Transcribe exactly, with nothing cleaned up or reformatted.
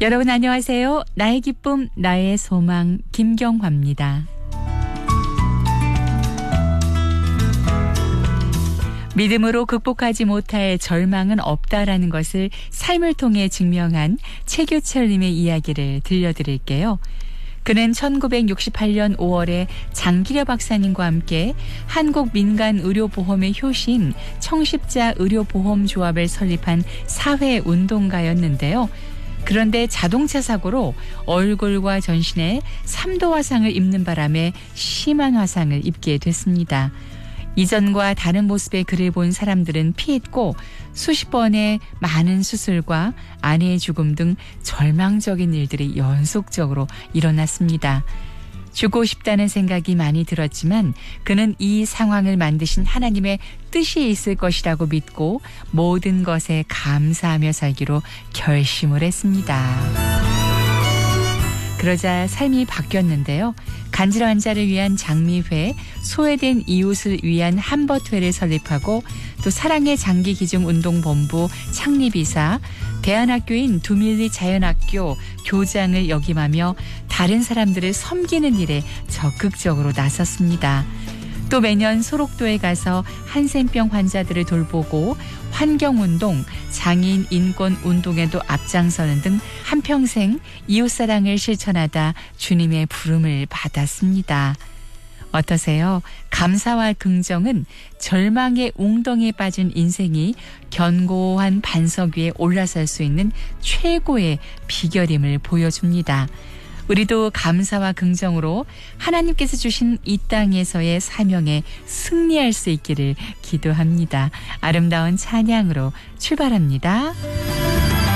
여러분 안녕하세요. 나의 기쁨, 나의 소망 김경화입니다. 믿음으로 극복하지 못할 절망은 없다라는 것을 삶을 통해 증명한 최규철님의 이야기를 들려드릴게요. 그는 천구백육십팔 년 오월에 장기려 박사님과 함께 한국민간의료보험의 효시인 청십자의료보험조합을 설립한 사회운동가였는데요. 그런데 자동차 사고로 얼굴과 전신에 삼 도 화상을 입는 바람에 심한 화상을 입게 됐습니다. 이전과 다른 모습의 그를 본 사람들은 피했고 수십 번의 많은 수술과 아내의 죽음 등 절망적인 일들이 연속적으로 일어났습니다. 죽고 싶다는 생각이 많이 들었지만 그는 이 상황을 만드신 하나님의 뜻이 있을 것이라고 믿고 모든 것에 감사하며 살기로 결심을 했습니다. 그러자 삶이 바뀌었는데요. 간질 환자를 위한 장미회, 소외된 이웃을 위한 한벗회를 설립하고 또 사랑의 장기기증운동본부 창립이사, 대안학교인 두밀리 자연학교 교장을 역임하며 다른 사람들을 섬기는 일에 적극적으로 나섰습니다. 또 매년 소록도에 가서 한센병 환자들을 돌보고 환경운동, 장애인 인권운동에도 앞장서는 등 한평생 이웃사랑을 실천하다 주님의 부름을 받았습니다. 어떠세요? 감사와 긍정은 절망의 웅덩이에 빠진 인생이 견고한 반석 위에 올라설 수 있는 최고의 비결임을 보여줍니다. 우리도 감사와 긍정으로 하나님께서 주신 이 땅에서의 사명에 승리할 수 있기를 기도합니다. 아름다운 찬양으로 출발합니다.